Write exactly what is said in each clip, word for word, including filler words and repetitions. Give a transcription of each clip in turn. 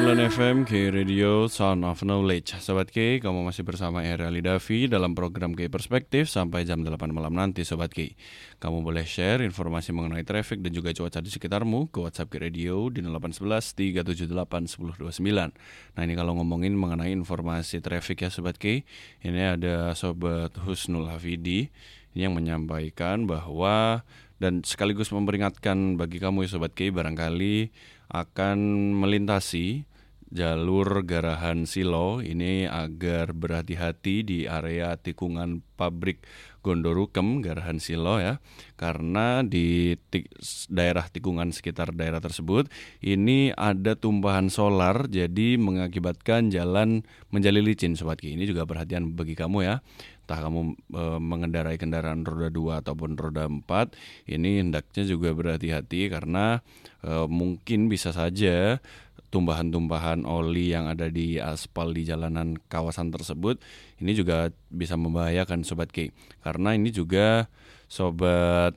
sembilan F M K Radio Sound of Knowledge. Sobat K, kamu masih bersama Eri Alidavi dalam program K Perspektif sampai jam delapan malam nanti Sobat K. Kamu boleh share informasi mengenai traffic dan juga cuaca di sekitarmu ke WhatsApp K Radio di nol delapan satu satu tiga tujuh delapan satu nol dua sembilan. Nah ini kalau ngomongin mengenai informasi traffic ya Sobat K, ini ada Sobat Husnul Hafidi yang menyampaikan bahwa dan sekaligus memperingatkan bagi kamu ya Sobat K, barangkali akan melintasi jalur Garahan Silo ini agar berhati-hati di area tikungan pabrik Gondorukem Garahan Silo ya, karena di tik, daerah tikungan sekitar daerah tersebut ini ada tumpahan solar jadi mengakibatkan jalan menjadi licin Sobat Ki. Ini juga perhatian bagi kamu ya. Entah kamu e, mengendarai kendaraan roda dua ataupun roda empat, ini hendaknya juga berhati-hati karena e, mungkin bisa saja tumpahan-tumpahan oli yang ada di aspal di jalanan kawasan tersebut ini juga bisa membahayakan Sobat K. Karena ini juga Sobat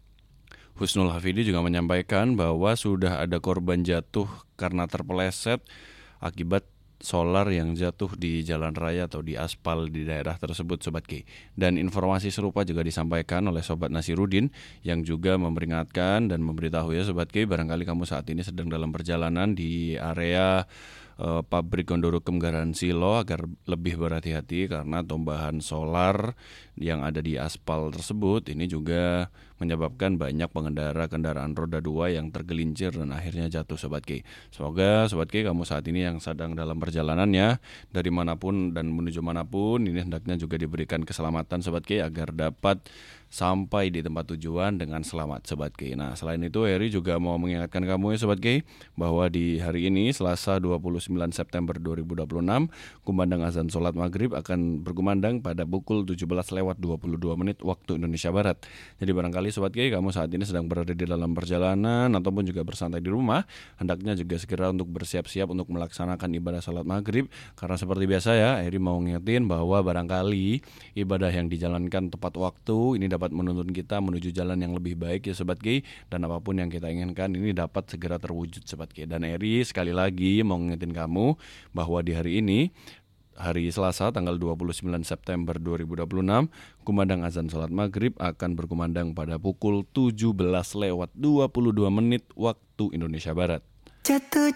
Husnul Hafidi juga menyampaikan bahwa sudah ada korban jatuh karena terpeleset akibat solar yang jatuh di jalan raya atau di aspal di daerah tersebut Sobat K. Dan informasi serupa juga disampaikan oleh Sobat Nasirudin yang juga memperingatkan dan memberitahu ya Sobat K, barangkali kamu saat ini sedang dalam perjalanan di area uh, pabrik Gondorukem Garahan Silo agar lebih berhati-hati karena tumpahan solar yang ada di aspal tersebut ini juga menyebabkan banyak pengendara kendaraan roda dua yang tergelincir dan akhirnya jatuh Sobat K. Semoga Sobat K kamu saat ini yang sedang dalam perjalanannya dari manapun dan menuju manapun ini hendaknya juga diberikan keselamatan Sobat K agar dapat sampai di tempat tujuan dengan selamat Sobat K. Nah selain itu Eri juga mau mengingatkan kamu ya Sobat K bahwa di hari ini Selasa dua puluh sembilan September dua ribu dua puluh enam kumandang azan sholat maghrib akan berkumandang pada pukul tujuh belas lewat dua puluh dua menit waktu Indonesia Barat. Jadi barangkali Sobat K kamu saat ini sedang berada di dalam perjalanan ataupun juga bersantai di rumah, hendaknya juga segera untuk bersiap-siap untuk melaksanakan ibadah sholat maghrib. Karena seperti biasa ya Eri mau ngingetin bahwa barangkali ibadah yang dijalankan tepat waktu ini dapat menuntun kita menuju jalan yang lebih baik ya Sobat K, dan apapun yang kita inginkan ini dapat segera terwujud Sobat K. Dan Eri sekali lagi mau ngingetin kamu bahwa di hari ini hari Selasa tanggal dua puluh sembilan September dua ribu dua puluh enam kumandang azan sholat maghrib akan berkumandang pada pukul tujuh belas lewat dua puluh dua menit waktu Indonesia Barat. Jatuh